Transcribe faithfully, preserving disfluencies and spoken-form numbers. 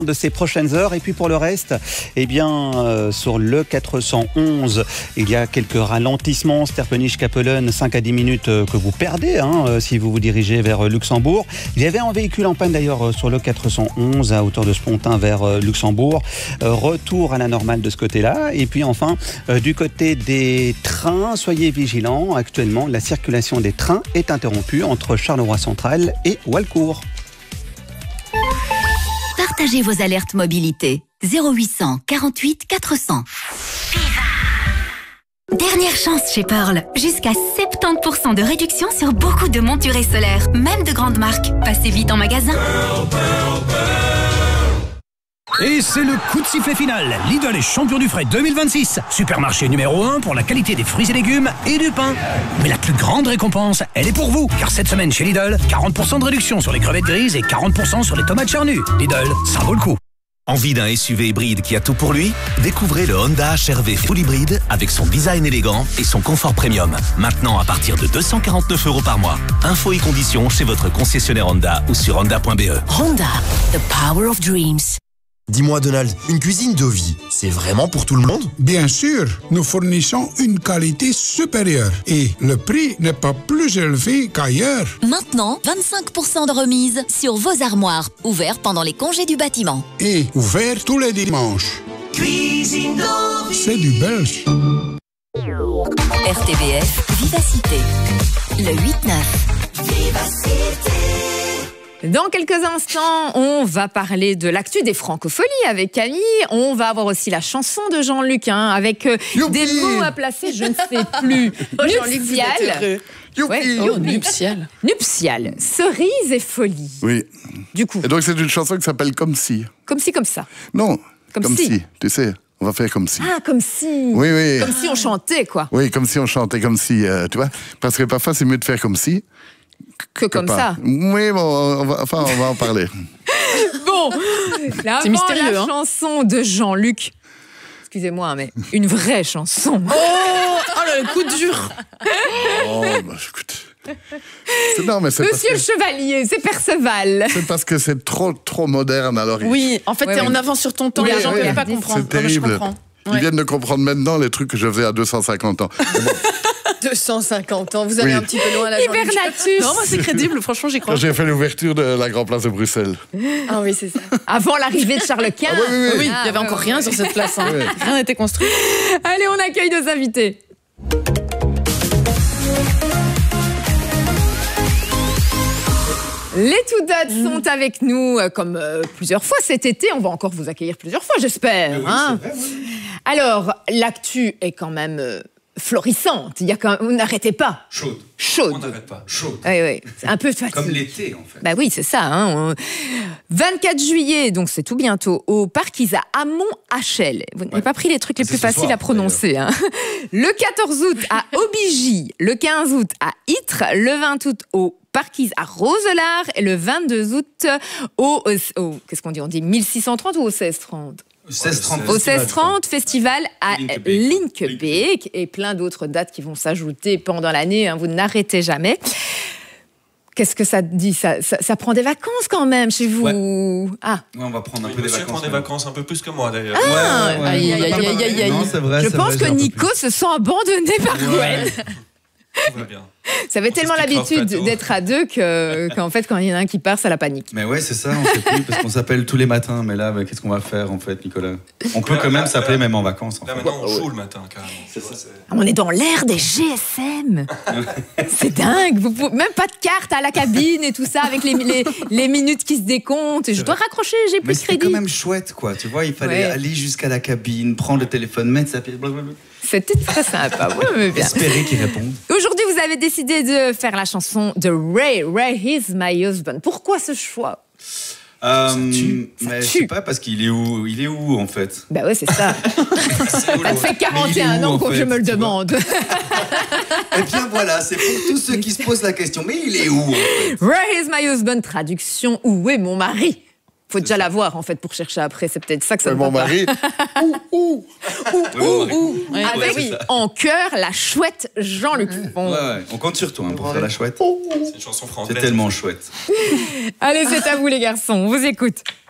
de ces prochaines heures. Et puis pour le reste, eh bien, euh, sur le quatre cent onze, il y a quelques ralentissements. Sterpenich-Capellen, cinq à dix minutes euh, que vous perdez hein, euh, si vous vous dirigez vers euh, Luxembourg. Il y avait un véhicule en panne d'ailleurs euh, sur le quatre cent onze à hauteur de Spontin vers euh, Luxembourg. Euh, retour à la normale de ce côté-là. Et puis enfin, euh, du côté des trains, soyez vigilants. Actuellement, la circulation des trains est interrompue entre Charleroi Central et Walcourt. Partagez vos alertes mobilité. zéro huit cent quarante-huit quatre cents. Dernière chance chez Pearl. Jusqu'à soixante-dix pour cent de réduction sur beaucoup de monturés solaires, même de grandes marques. Passez vite en magasin. Pearl, Pearl, Pearl. Et c'est le coup de sifflet final. Lidl est champion du frais deux mille vingt-six. Supermarché numéro un pour la qualité des fruits et légumes et du pain. Mais la plus grande récompense, elle est pour vous. Car cette semaine chez Lidl, quarante pour cent de réduction sur les crevettes grises et quarante pour cent sur les tomates charnues. Lidl, ça vaut le coup. Envie d'un S U V hybride qui a tout pour lui? Découvrez le Honda H R V Full Hybride avec son design élégant et son confort premium. Maintenant à partir de deux cent quarante-neuf euros par mois. Infos et conditions chez votre concessionnaire Honda ou sur honda point b e. Honda, the power of dreams. Dis-moi Donald, une cuisine de vie, c'est vraiment pour tout le monde? Bien sûr, nous fournissons une qualité supérieure et le prix n'est pas plus élevé qu'ailleurs. Maintenant, vingt-cinq pour cent de remise sur vos armoires, ouverts pendant les congés du bâtiment. Et ouvert tous les dimanches. Cuisine de vie. C'est du belge. R T B F, Vivacité, le huit neuf. Vivacité. Dans quelques instants, on va parler de l'actu des francopholies avec Camille. On va avoir aussi la chanson de Jean-Luc hein, avec euh, des mots à placer, je ne sais plus. Oh, nuptial. Ouais, oh, nuptial. Nuptial. Cerise et folie. Oui. Du coup. Et donc c'est une chanson qui s'appelle Comme si. Comme si, comme ça. Non. Comme, comme si. si. Tu sais. On va faire comme si. Ah, comme si. Oui, oui. Comme si on chantait, quoi. Oui, comme si on chantait, comme si, euh, tu vois. Parce que parfois, c'est mieux de faire comme si. Que, que comme pas. ça. Oui, bon, on va, enfin, on va en parler. Bon, là, c'est mystérieux, la hein. chanson de Jean-Luc. Excusez-moi, mais une vraie chanson. Oh, oh le coup dur. Oh, bah, écoute. C'est, non, mais c'est Monsieur parce le Chevalier, c'est Perceval. C'est parce que c'est trop, trop moderne. Alors, oui, en fait, ouais, t'es oui. en avance sur ton temps. Oui, les gens ne oui, peuvent pas c'est comprendre. terrible. Non, mais je comprends. Ils Ouais. viennent de comprendre maintenant les trucs que je faisais à deux cent cinquante ans. Bon. deux cent cinquante ans, vous allez Oui. un petit peu loin à la Hibernatus. Non, moi c'est crédible, franchement j'y crois. Quand j'ai fait l'ouverture de la Grand Place de Bruxelles. Ah oui, c'est ça. Avant l'arrivée de Charles Quint. Ah oui, oui, oui. Oui, il Ah, n'y avait ouais, encore ouais. rien sur cette place. Hein. Ouais. Rien n'était construit. Allez, on accueille nos invités. Les Toudottes sont avec nous, euh, comme euh, plusieurs fois cet été. On va encore vous accueillir plusieurs fois, j'espère. Oui, hein. c'est vrai, oui. Alors, l'actu est quand même euh, florissante. Il y a quand même... Vous n'arrêtez pas. Chaude. Chaude. On n'arrête pas. Chaude. Oui, oui. C'est un peu fatigué. Comme l'été, en fait. Bah oui, c'est ça. Hein. vingt-quatre juillet, donc c'est tout bientôt, au Parquisa à Mont-Hachel. Vous n'avez Ouais. pas pris les trucs les C'est plus ce faciles soir, à prononcer. Hein. Le quatorze août à Aubigny, le quinze août à Ytre, le vingt août au Parquise à Roselard et le vingt-deux août au, au, au qu'est-ce qu'on dit, on dit mille six cent trente ou au seize trente? seize trente. Au seize trente, festival à Linkebeek. Linkebeek et plein d'autres dates qui vont s'ajouter pendant l'année. Hein, vous n'arrêtez jamais. Qu'est-ce que ça dit ça, ça, ça prend des vacances quand même chez vous. Ouais. Ah, Ouais, on va prendre un Oui, peu des monsieur vacances. prend des maintenant. vacances un peu plus que moi d'ailleurs. Ah, Ouais, ouais, ouais. aïe, aïe, On a aïe, pas aïe, mal- aïe, aïe. Non, c'est vrai, je c'est pense vrai, que j'ai un peu Nico plus. se sent abandonné par Gwen. Tout va bien. Ça avait On tellement s'expliquera au l'habitude plateau. d'être à deux que, qu'en fait, quand il y en a un qui part, c'est la panique. Mais ouais, c'est ça, on sait plus, parce qu'on s'appelle tous les matins. Mais là, bah, qu'est-ce qu'on va faire, en fait, Nicolas? On peut Là, quand même là, s'appeler là, même en vacances, en Là fait. maintenant on joue le matin carrément. C'est ça. On est dans l'ère des G S M. C'est dingue. Vous pouvez, même pas de carte à la cabine et tout ça, avec les, les, les minutes qui se décomptent. Et je dois raccrocher, j'ai Mais plus de c'était crédit. quand même chouette, quoi. Tu vois, il fallait Ouais. aller jusqu'à la cabine, prendre le téléphone, mettre sa pièce, blablabla. C'était très sympa. Ouais, mais bien. Espérer qu'il réponde. Aujourd'hui, vous avez décidé de faire la chanson de Ray. Ray is my husband. Pourquoi ce choix? Euh, Ça tue. mais Ça je tue. sais pas, parce qu'il est où, il est où, en fait? Bah ouais, c'est ça. Ça fait quarante et un Mais il est où, ans en que fait, je me le tu vois demande. Eh bien voilà, c'est pour tous ceux qui se posent la question. Mais il est où, en fait? Where is my husband? Traduction, où est mon mari? Faut déjà la voir, en fait, pour chercher après. C'est peut-être ça que ça Ouais, ne mon va pas. mari. Ouh, ouh. Ouh, ouh, ouh. Ouais, Avec ouais, c'est ça. en chœur la chouette Jean-Luc Font. Ouais, ouais, on compte sur toi hein, pour faire la chouette. C'est une chanson C'est française. tellement chouette. Allez, c'est à vous, les garçons. On vous écoute.